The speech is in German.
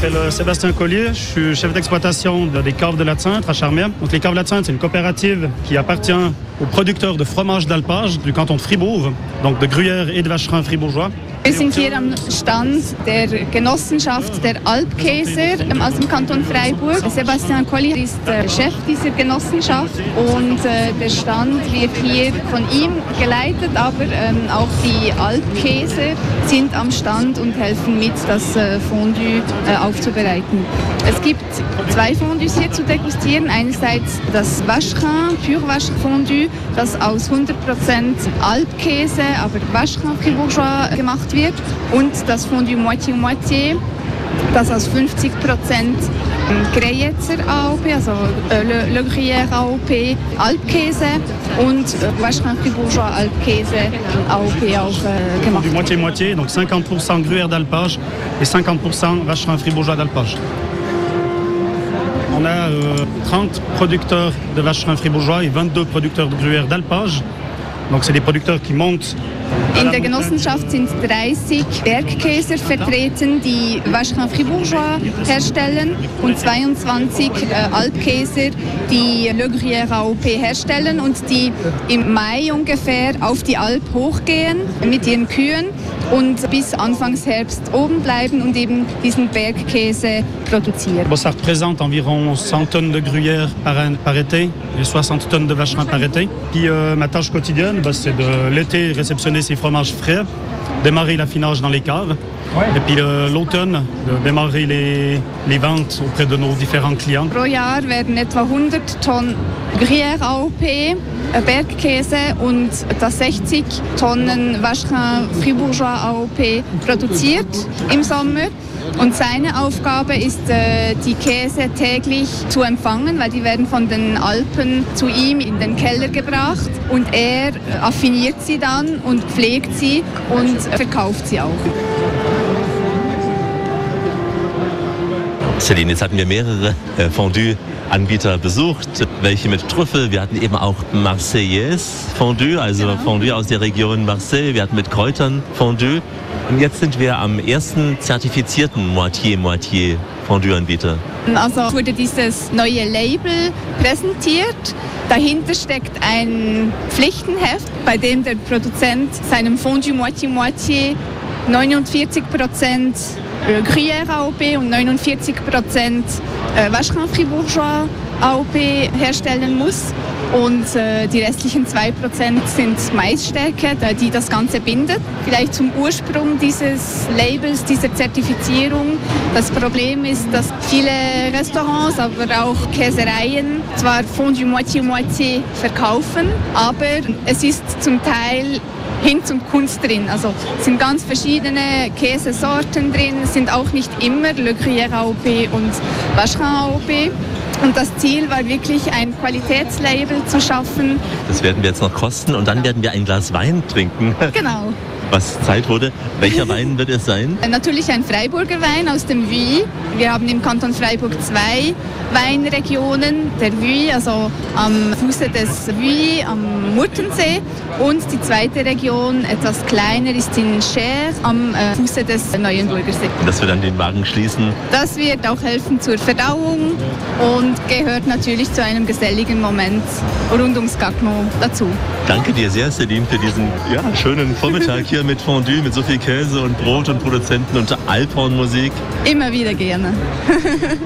m'appelle Sébastien Collier, je suis chef d'exploitation des Caves de la Tzinte à Charmières. Donc les Caves de la Tzinte, c'est une coopérative qui appartient aux producteurs de fromage d'alpage du canton de Fribourg, donc de Gruyère et de Vacherin fribourgeois. Wir sind hier am Stand der Genossenschaft der Alpkäser aus dem Kanton Freiburg. Sebastian Collier ist Chef dieser Genossenschaft und der Stand wird hier von ihm geleitet, aber auch die Alpkäser sind am Stand und helfen mit, das Fondue aufzubereiten. Es gibt 2 Fondues hier zu degustieren. Einerseits das Vacherin, Pur Vacherin Fondue, das aus 100% Alpkäse, aber Vacherin fribourgeois gemacht wird, und das Fondue Moitié-Moitié, das aus 50% Greyerzer AOP, also Le Gruyère AOP, Alpkäse und Vacherin fribourgeois Alpkäse AOP auch gemacht. Du Moitié-Moitié, donc 50% Gruyère d'alpage et 50% Vacherin fribourgeois d'alpage. On a 30 producteurs de Vacherin fribourgeois et 22 producteurs de Gruyère d'alpage. Donc c'est des producteurs qui montent. In der Genossenschaft sind 30 Bergkäser vertreten, die Vacherin fribourgeois herstellen, und 22 Alpkäser, die Le Gruyère AOP herstellen und die im Mai ungefähr auf die Alp hochgehen mit ihren Kühen und bis Anfangs Herbst oben bleiben und eben diesen Bergkäse produzieren. Bon, ça représente environ 100 tonnes de gruyère par été et 60 tonnes de vacherin par été. Puis ma tâche quotidienne, c'est de l'été réceptionner ces fromages frais, démarrer l'affinage dans les caves, et puis l'automne, de démarrer les ventes auprès de nos différents clients. Pro Jahr werden etwa 100 Tonnen Gruyère AOP, Bergkäse und etwa 60 Tonnen Vacherin fribourgeois AOP produziert im Sommer. Und seine Aufgabe ist, die Käse täglich zu empfangen, weil die werden von den Alpen zu ihm in den Keller gebracht. Und er affiniert sie dann und pflegt sie und verkauft sie auch. Celine, jetzt hatten wir mehrere Fondue-Anbieter besucht, welche mit Trüffel. Wir hatten eben auch Marseillaise Fondue, also genau. Fondue aus der Region Marseille. Wir hatten mit Kräutern Fondue. Und jetzt sind wir am ersten zertifizierten Moitié-Moitié Fondue-Anbieter. Also wurde dieses neue Label präsentiert. Dahinter steckt ein Pflichtenheft, bei dem der Produzent seinem Fondue Moitié-Moitié 49% Gruyère AOP und 49% Vacherin fribourgeois AOP herstellen muss. Und die restlichen 2% sind Maisstärke, die das Ganze bindet. Vielleicht zum Ursprung dieses Labels, dieser Zertifizierung. Das Problem ist, dass viele Restaurants, aber auch Käsereien zwar Fondue Moitié-Moitié verkaufen, aber es ist zum Teil Hinz und Kunst drin. Also es sind ganz verschiedene Käsesorten drin, es sind auch nicht immer Le Gruyère AOP und Vacherin AOP. Und das Ziel war wirklich, ein Qualitätslabel zu schaffen. Das werden wir jetzt noch kosten und dann werden wir ein Glas Wein trinken. Genau. Was Zeit wurde. Welcher Wein wird es sein? Natürlich ein Freiburger Wein aus dem Vuy. Wir haben im Kanton Freiburg 2 Weinregionen. Der Vuy, also am Fuße des Vuy, am Murtensee. Und die zweite Region, etwas kleiner, ist in Cher, am Fuße des Neuenburger See. Dass wir dann den Magen schließen. Das wird auch helfen zur Verdauung und gehört natürlich zu einem geselligen Moment rund ums Gagnon dazu. Danke dir sehr, Celine, für diesen schönen Vormittag hier mit Fondue, mit so viel Käse und Brot und Produzenten und Alphornmusik. Immer wieder gerne.